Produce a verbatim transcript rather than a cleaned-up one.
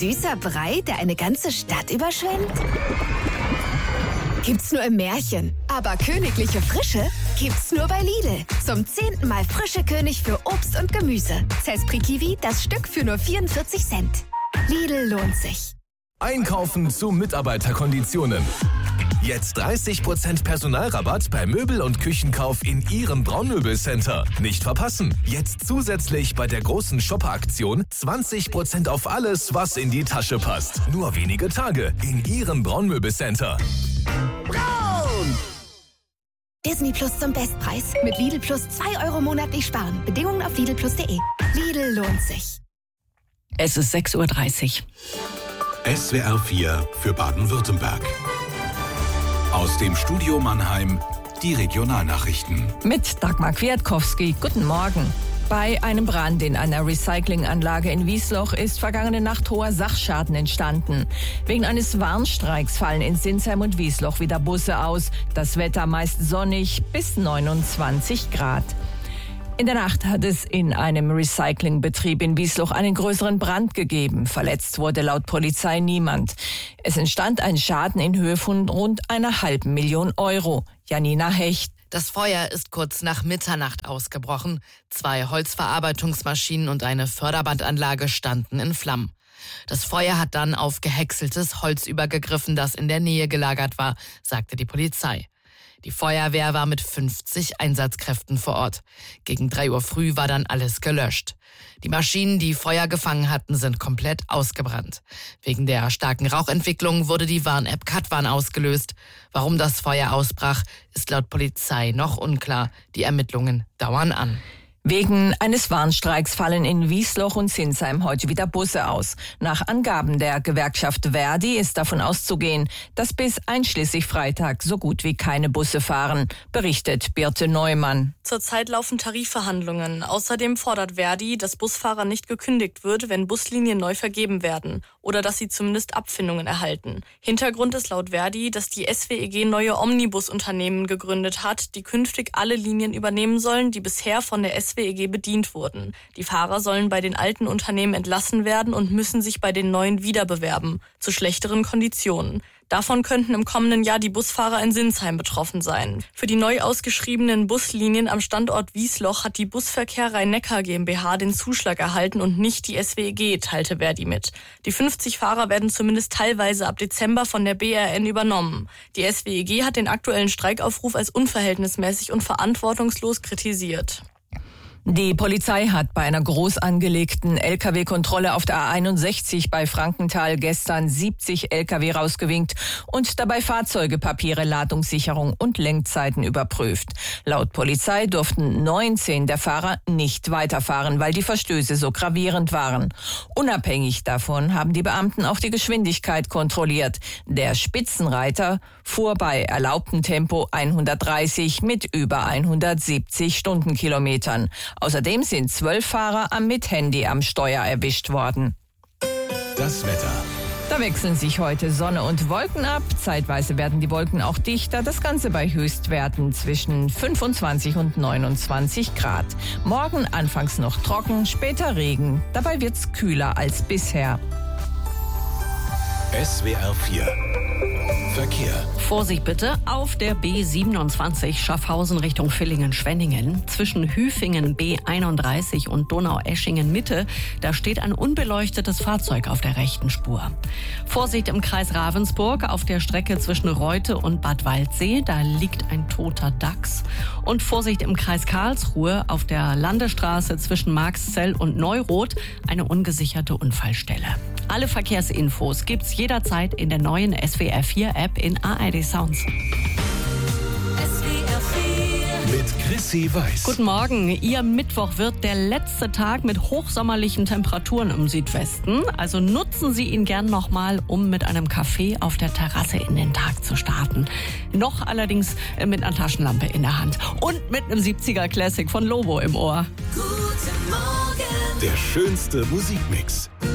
süßer Brei, der eine ganze Stadt überschwemmt? Gibt's nur im Märchen. Aber königliche Frische gibt's nur bei Lidl. Zum zehnten Mal frische König für Obst und Gemüse. Zespri Kiwi, das Stück für nur vierundvierzig Cent. Lidl lohnt sich. Einkaufen zu Mitarbeiterkonditionen. Jetzt dreißig Prozent Personalrabatt bei Möbel- und Küchenkauf in Ihrem Braunmöbelcenter. Nicht verpassen. Jetzt zusätzlich bei der großen Shopper-Aktion zwanzig Prozent auf alles, was in die Tasche passt. Nur wenige Tage in Ihrem Braunmöbelcenter. Braun! Disney Plus zum Bestpreis. Mit Lidl Plus zwei Euro monatlich sparen. Bedingungen auf lidl plus punkt de. Lidl lohnt sich. Es ist sechs Uhr dreißig. S W R vier für Baden-Württemberg. Aus dem Studio Mannheim die Regionalnachrichten. Mit Dagmar Kwiatkowski. Guten Morgen. Bei einem Brand in einer Recyclinganlage in Wiesloch ist vergangene Nacht hoher Sachschaden entstanden. Wegen eines Warnstreiks fallen in Sinsheim und Wiesloch wieder Busse aus. Das Wetter meist sonnig bis neunundzwanzig Grad. In der Nacht hat es in einem Recyclingbetrieb in Wiesloch einen größeren Brand gegeben. Verletzt wurde laut Polizei niemand. Es entstand ein Schaden in Höhe von rund einer halben Million Euro. Janina Hecht. Das Feuer ist kurz nach Mitternacht ausgebrochen. Zwei Holzverarbeitungsmaschinen und eine Förderbandanlage standen in Flammen. Das Feuer hat dann auf gehäckseltes Holz übergegriffen, das in der Nähe gelagert war, sagte die Polizei. Die Feuerwehr war mit fünfzig Einsatzkräften vor Ort. Gegen drei Uhr früh war dann alles gelöscht. Die Maschinen, die Feuer gefangen hatten, sind komplett ausgebrannt. Wegen der starken Rauchentwicklung wurde die Warn-App Katwarn ausgelöst. Warum das Feuer ausbrach, ist laut Polizei noch unklar. Die Ermittlungen dauern an. Wegen eines Warnstreiks fallen in Wiesloch und Sinsheim heute wieder Busse aus. Nach Angaben der Gewerkschaft Verdi ist davon auszugehen, dass bis einschließlich Freitag so gut wie keine Busse fahren, berichtet Birte Neumann. Zurzeit laufen Tarifverhandlungen. Außerdem fordert Verdi, dass Busfahrern nicht gekündigt wird, wenn Buslinien neu vergeben werden oder dass sie zumindest Abfindungen erhalten. Hintergrund ist laut Verdi, dass die S W E G neue Omnibusunternehmen gegründet hat, die künftig alle Linien übernehmen sollen, die bisher von der S W E G bedient wurden. Die Fahrer sollen bei den alten Unternehmen entlassen werden und müssen sich bei den neuen wiederbewerben, zu schlechteren Konditionen. Davon könnten im kommenden Jahr die Busfahrer in Sinsheim betroffen sein. Für die neu ausgeschriebenen Buslinien am Standort Wiesloch hat die Busverkehr Rhein-Neckar GmbH den Zuschlag erhalten und nicht die S W E G, teilte Verdi mit. Die fünfzig Fahrer werden zumindest teilweise ab Dezember von der B R N übernommen. Die S W E G hat den aktuellen Streikaufruf als unverhältnismäßig und verantwortungslos kritisiert. Die Polizei hat bei einer groß angelegten L K W-Kontrolle auf der A einundsechzig bei Frankenthal gestern siebzig L K W rausgewinkt und dabei Fahrzeuge, Papiere, Ladungssicherung und Lenkzeiten überprüft. Laut Polizei durften neunzehn der Fahrer nicht weiterfahren, weil die Verstöße so gravierend waren. Unabhängig davon haben die Beamten auch die Geschwindigkeit kontrolliert. Der Spitzenreiter fuhr bei erlaubtem Tempo hundertdreißig mit über hundertsiebzig Stundenkilometern. Außerdem sind zwölf Fahrer mit Handy am Steuer erwischt worden. Das Wetter. Da wechseln sich heute Sonne und Wolken ab. Zeitweise werden die Wolken auch dichter. Das Ganze bei Höchstwerten zwischen fünfundzwanzig und neunundzwanzig Grad. Morgen anfangs noch trocken, später Regen. Dabei wird's kühler als bisher. S W R vier Verkehr. Vorsicht bitte auf der B siebenundzwanzig Schaffhausen Richtung Villingen-Schwenningen. Zwischen Hüfingen B einunddreißig und Donaueschingen-Mitte, da steht ein unbeleuchtetes Fahrzeug auf der rechten Spur. Vorsicht im Kreis Ravensburg auf der Strecke zwischen Reute und Bad Waldsee, da liegt ein toter Dachs. Und Vorsicht im Kreis Karlsruhe auf der Landesstraße zwischen Marxzell und Neuroth, eine ungesicherte Unfallstelle. Alle Verkehrsinfos gibt's jederzeit in der neuen S W R vier App in A R D Sounds. Mit Chrissy Weiß. Guten Morgen. Ihr Mittwoch wird der letzte Tag mit hochsommerlichen Temperaturen im Südwesten. Also nutzen Sie ihn gern nochmal, um mit einem Kaffee auf der Terrasse in den Tag zu starten. Noch allerdings mit einer Taschenlampe in der Hand und mit einem siebziger Classic von Lobo im Ohr. Der schönste Musikmix.